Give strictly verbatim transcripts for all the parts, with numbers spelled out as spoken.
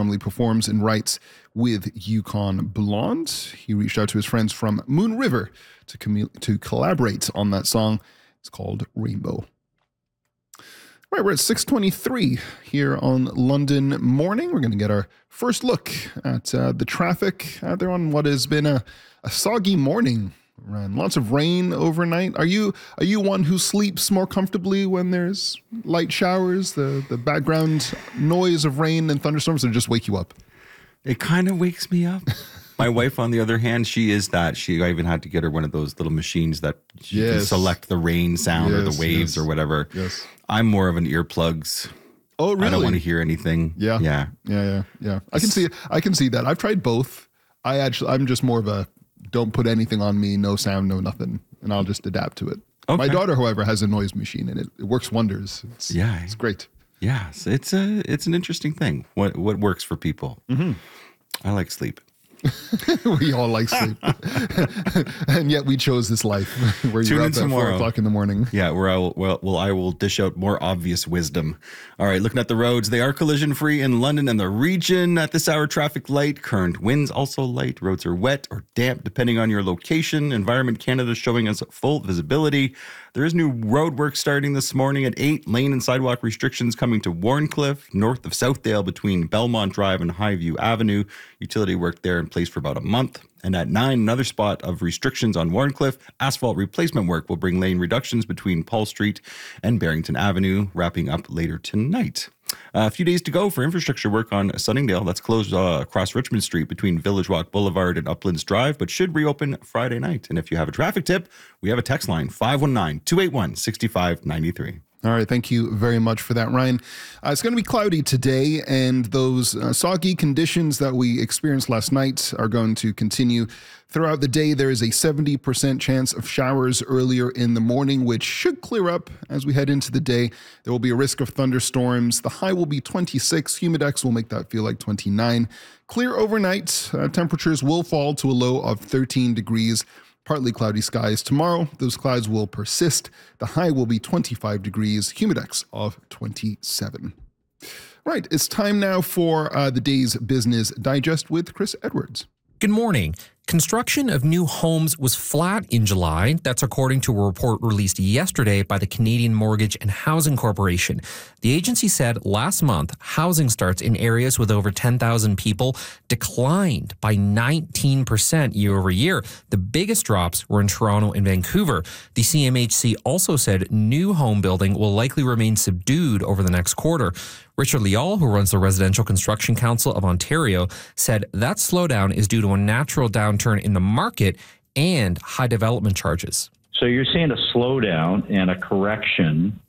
family performs and writes with Yukon Blonde. He reached out to his friends from Moon River to, commu- to collaborate on that song. It's called Rainbow. Right, we're at six twenty-three here on London Morning. We're going to get our first look at uh, the traffic out there on what has been a, a soggy morning. Ryan. Lots of rain overnight. Are you are you one who sleeps more comfortably when there's light showers, the, the background noise of rain and thunderstorms, or just wake you up? It kind of wakes me up. My wife, on the other hand, she is that. She I even had to get her one of those little machines that you Yes. can select the rain sound or Yes, the waves yes. or whatever. Yes. I'm more of an earplugs. Oh, really? I don't want to hear anything. Yeah. Yeah. Yeah, yeah, yeah. I can see I can see that. I've tried both. I actually I'm just more of a don't put anything on me, no sound, no nothing, and I'll just adapt to it. Okay. My daughter, however, has a noise machine and it, it works wonders. It's, Yeah. it's great. Yes, it's a it's an interesting thing. What what works for people? Mm-hmm. I like sleep. We all like sleep. And yet we chose this life where Tune you're in up at tomorrow. four o'clock in the morning. Yeah, where I will, well, well, I will dish out more obvious wisdom. All right, looking at the roads, they are collision free in London and the region. At this hour, traffic light. Current winds also light. Roads are wet or damp depending on your location. Environment Canada showing us full visibility. There is new road work starting this morning at eight. Lane and sidewalk restrictions coming to Warncliffe, north of Southdale between Belmont Drive and Highview Avenue. Utility work there in place for about a month. And at nine, another spot of restrictions on Warncliffe. Asphalt replacement work will bring lane reductions between Paul Street and Barrington Avenue, wrapping up later tonight. Uh, a few days to go for infrastructure work on Sunningdale. That's closed uh, across Richmond Street between Village Walk Boulevard and Uplands Drive, but should reopen Friday night. And if you have a traffic tip, we have a text line, five one nine, two eight one, six five nine three. All right, thank you very much for that, Ryan. Uh, it's going to be cloudy today, and those uh, soggy conditions that we experienced last night are going to continue throughout the day. There is a seventy percent chance of showers earlier in the morning, which should clear up as we head into the day. There will be a risk of thunderstorms. The high will be twenty-six. Humidex will make that feel like twenty-nine. Clear overnight. Uh, temperatures will fall to a low of thirteen degrees. Partly cloudy skies tomorrow. Those clouds will persist. The high will be twenty-five degrees, humidex of twenty-seven. Right, it's time now for uh, the day's business digest with Chris Edwards. Good morning. Construction of new homes was flat in July. That's according to a report released yesterday by the Canadian Mortgage and Housing Corporation. The agency said last month, housing starts in areas with over ten thousand people declined by nineteen percent year over year. The biggest drops were in Toronto and Vancouver. The C M H C also said new home building will likely remain subdued over the next quarter. Richard Leal, who runs the Residential Construction Council of Ontario, said that slowdown is due to a natural downturn in the market and high development charges. So you're seeing a slowdown and a correction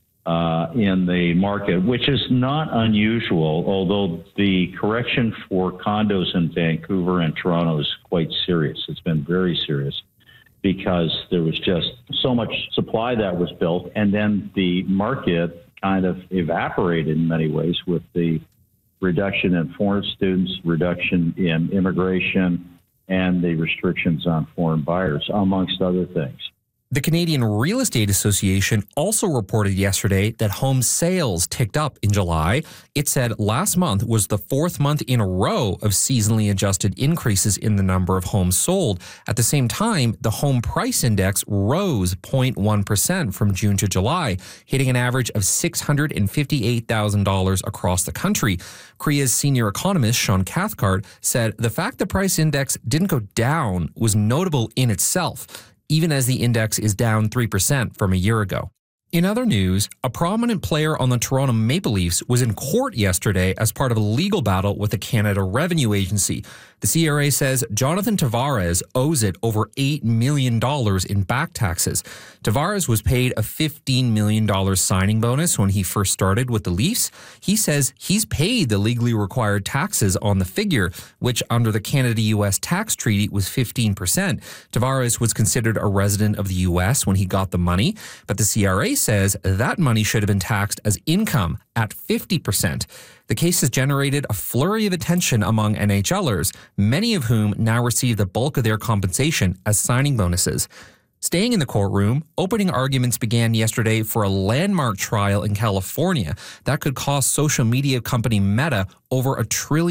uh, in the market, which is not unusual, although the correction for condos in Vancouver and Toronto is quite serious. It's been very serious because there was just so much supply that was built, and then the market kind of evaporated in many ways with the reduction in foreign students, reduction in immigration, and the restrictions on foreign buyers, amongst other things. The Canadian Real Estate Association also reported yesterday that home sales ticked up in July. It said last month was the fourth month in a row of seasonally adjusted increases in the number of homes sold. At the same time, the home price index rose zero point one percent from June to July, hitting an average of six hundred fifty-eight thousand dollars across the country. C R E A's senior economist, Sean Cathcart, said the fact the price index didn't go down was notable in itself, even as the index is down three percent from a year ago. In other news, a prominent player on the Toronto Maple Leafs was in court yesterday as part of a legal battle with the Canada Revenue Agency. The C R A says Jonathan Tavares owes it over eight million dollars in back taxes. Tavares was paid a fifteen million dollars signing bonus when he first started with the Leafs. He says he's paid the legally required taxes on the figure, which under the Canada-U S tax treaty was fifteen percent. Tavares was considered a resident of the U S when he got the money, but the C R A says that money should have been taxed as income at fifty percent. The case has generated a flurry of attention among N H L ers, many of whom now receive the bulk of their compensation as signing bonuses. Staying in the courtroom, opening arguments began yesterday for a landmark trial in California that could cost social media company Meta over a trillion